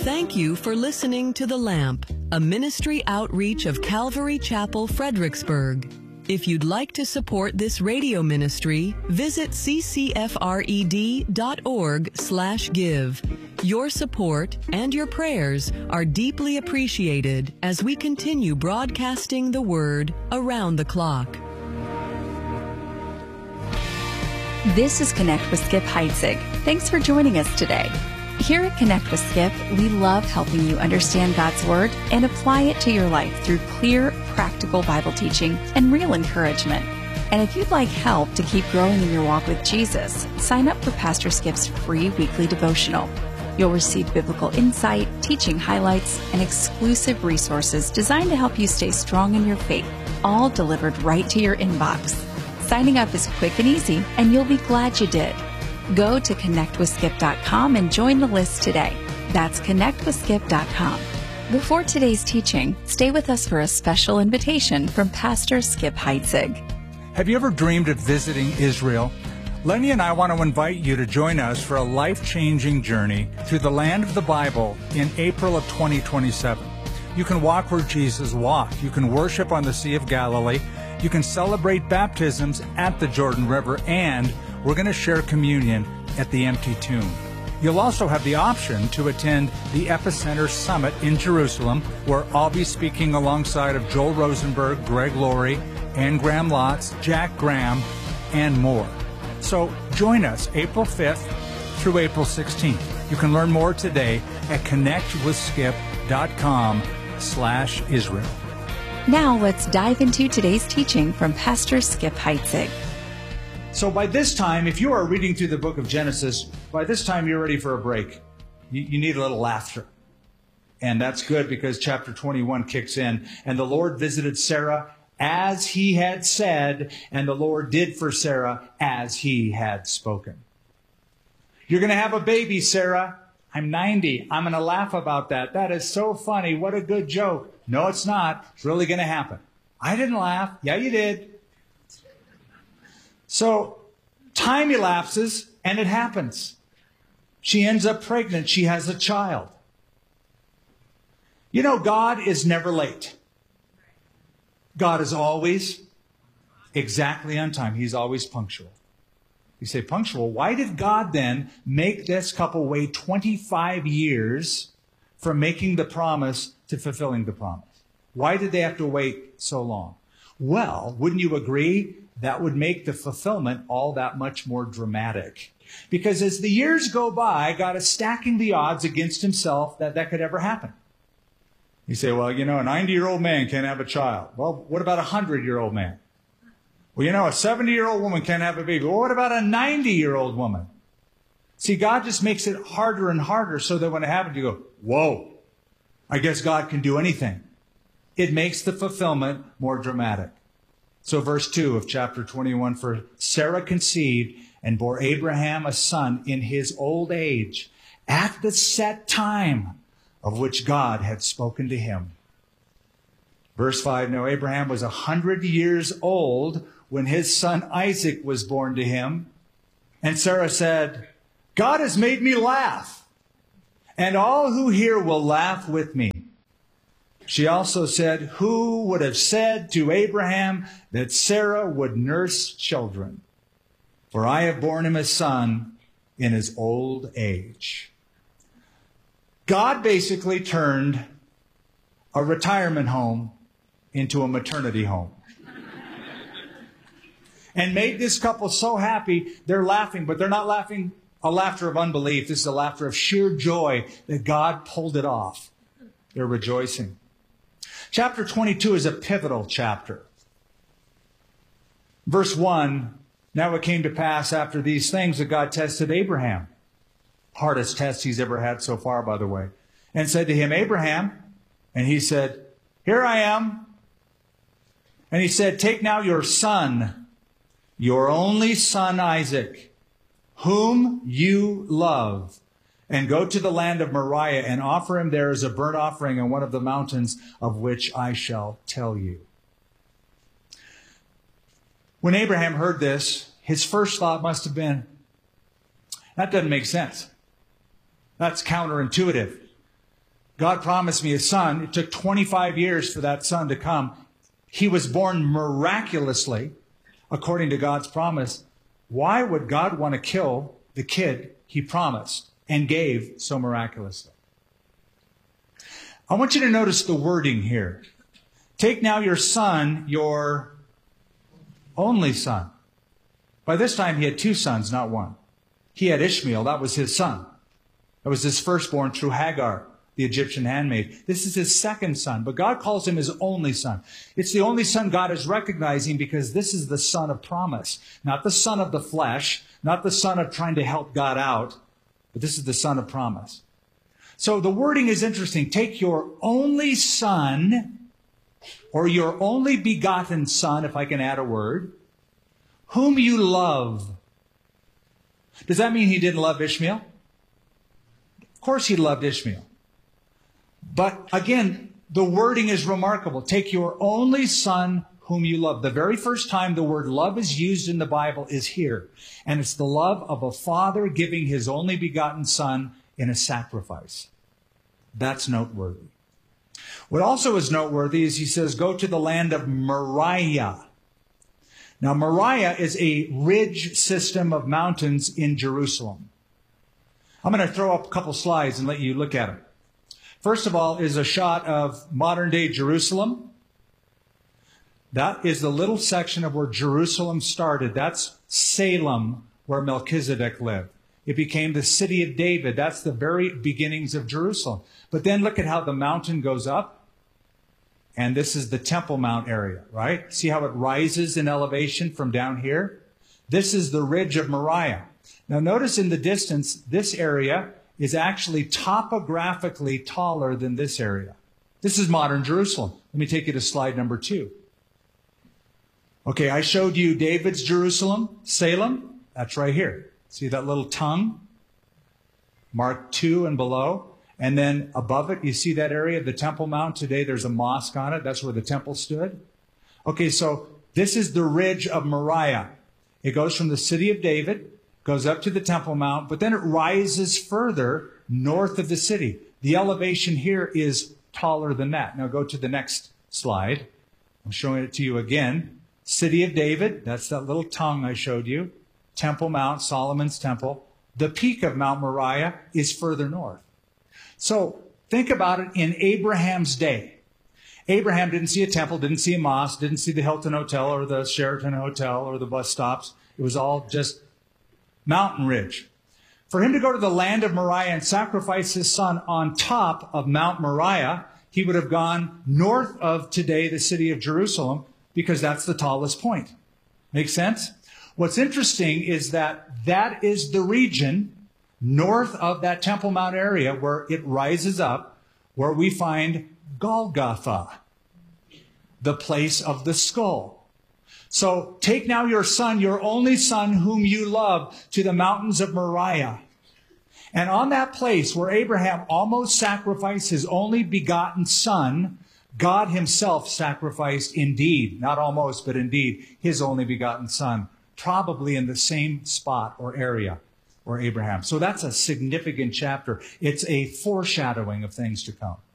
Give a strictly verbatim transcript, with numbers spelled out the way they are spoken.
Thank you for listening to The Lamp, a ministry outreach of Calvary Chapel, Fredericksburg. If you'd like to support this radio ministry, visit c c f r e d dot org slash give. Your support and your prayers are deeply appreciated as we continue broadcasting the Word around the clock. This is Connect with Skip Heitzig. Thanks for joining us today. Here at Connect with Skip, we love helping you understand God's Word and apply it to your life through clear, practical Bible teaching and real encouragement. And if you'd like help to keep growing in your walk with Jesus, sign up for Pastor Skip's free weekly devotional. You'll receive biblical insight, teaching highlights, and exclusive resources designed to help you stay strong in your faith, all delivered right to your inbox. Signing up is quick and easy, and you'll be glad you did. Go to connect with skip dot com and join the list today. That's connect with skip dot com. Before today's teaching, stay with us for a special invitation from Pastor Skip Heitzig. Have you ever dreamed of visiting Israel? Lenny and I want to invite you to join us for a life-changing journey through the land of the Bible in April of twenty twenty-seven. You can walk where Jesus walked. You can worship on the Sea of Galilee. You can celebrate baptisms at the Jordan River, and we're going to share communion at the empty tomb. You'll also have the option to attend the Epicenter Summit in Jerusalem, where I'll be speaking alongside of Joel Rosenberg, Greg Laurie, Ann Graham Lotz, Jack Graham, and more. So join us April fifth through April sixteenth. You can learn more today at connect with skip dot com slash Israel. Now let's dive into today's teaching from Pastor Skip Heitzig. So by this time, if you are reading through the book of Genesis, by this time you're ready for a break. You, you need a little laughter. And that's good because chapter twenty-one kicks in. And the Lord visited Sarah as he had said, and the Lord did for Sarah as he had spoken. You're going to have a baby, Sarah. I'm ninety. I'm going to laugh about that. That is so funny. What a good joke. No, it's not. It's really going to happen. I didn't laugh. Yeah, you did. So time elapses, and it happens. She ends up pregnant. She has a child. You know, God is never late. God is always exactly on time. He's always punctual. You say, punctual? Why did God then make this couple wait twenty-five years from making the promise to fulfilling the promise? Why did they have to wait so long? Well, wouldn't you agree? That would make the fulfillment all that much more dramatic. Because as the years go by, God is stacking the odds against himself that that could ever happen. You say, well, you know, a ninety-year-old man can't have a child. Well, what about a hundred-year-old man? Well, you know, a seventy-year-old woman can't have a baby. Well, what about a ninety-year-old woman? See, God just makes it harder and harder so that when it happens, you go, whoa, I guess God can do anything. It makes the fulfillment more dramatic. So verse two of chapter twenty-one, for Sarah conceived and bore Abraham a son in his old age at the set time of which God had spoken to him. Verse five, now Abraham was a hundred years old when his son Isaac was born to him. And Sarah said, God has made me laugh, and all who hear will laugh with me. She also said, who would have said to Abraham that Sarah would nurse children? For I have borne him a son in his old age. God basically turned a retirement home into a maternity home. And made this couple so happy, they're laughing, but they're not laughing a laughter of unbelief. This is a laughter of sheer joy that God pulled it off. They're rejoicing. Chapter twenty-two is a pivotal chapter. Verse one, now it came to pass after these things that God tested Abraham. Hardest test he's ever had so far, by the way. And said to him, Abraham, and he said, here I am. And he said, take now your son, your only son Isaac, whom you love, and go to the land of Moriah and offer him there as a burnt offering on one of the mountains of which I shall tell you. When Abraham heard this, his first thought must have been, that doesn't make sense. That's counterintuitive. God promised me a son. It took twenty-five years for that son to come. He was born miraculously, according to God's promise. Why would God want to kill the kid he promised and gave so miraculously? I want you to notice the wording here. Take now your son, your only son. By this time, he had two sons, not one. He had Ishmael. That was his son. That was his firstborn through Hagar, the Egyptian handmaid. This is his second son, but God calls him his only son. It's the only son God is recognizing because this is the son of promise, not the son of the flesh, not the son of trying to help God out, but this is the son of promise. So the wording is interesting. Take your only son, or your only begotten son, if I can add a word, whom you love. Does that mean he didn't love Ishmael? Of course he loved Ishmael. But again, the wording is remarkable. Take your only son whom you love. The very first time the word love is used in the Bible is here. And it's the love of a father giving his only begotten son in a sacrifice. That's noteworthy. What also is noteworthy is he says, go to the land of Moriah. Now, Moriah is a ridge system of mountains in Jerusalem. I'm going to throw up a couple slides and let you look at them. First of all is a shot of modern-day Jerusalem. That is the little section of where Jerusalem started. That's Salem, where Melchizedek lived. It became the city of David. That's the very beginnings of Jerusalem. But then look at how the mountain goes up. And this is the Temple Mount area, right? See how it rises in elevation from down here? This is the ridge of Moriah. Now notice in the distance, this area is actually topographically taller than this area. This is modern Jerusalem. Let me take you to slide number two. Okay, I showed you David's Jerusalem, Salem. That's right here. See that little tongue? Mark two and below. And then above it, you see that area, the Temple Mount. Today there's a mosque on it. That's where the temple stood. Okay, so this is the ridge of Moriah. It goes from the city of David, goes up to the Temple Mount, but then it rises further north of the city. The elevation here is taller than that. Now go to the next slide. I'm showing it to you again. City of David, that's that little tongue I showed you. Temple Mount, Solomon's temple. The peak of Mount Moriah is further north. So think about it in Abraham's day. Abraham didn't see a temple, didn't see a mosque, didn't see the Hilton Hotel or the Sheraton Hotel or the bus stops. It was all just mountain ridge. For him to go to the land of Moriah and sacrifice his son on top of Mount Moriah, he would have gone north of today the city of Jerusalem because that's the tallest point. Make sense? What's interesting is that that is the region north of that Temple Mount area where it rises up, where we find Golgotha, the place of the skull. So take now your son, your only son whom you love, to the mountains of Moriah. And on that place where Abraham almost sacrificed his only begotten son, God himself sacrificed indeed, not almost, but indeed, his only begotten son, probably in the same spot or area or Abraham. So that's a significant chapter. It's a foreshadowing of things to come.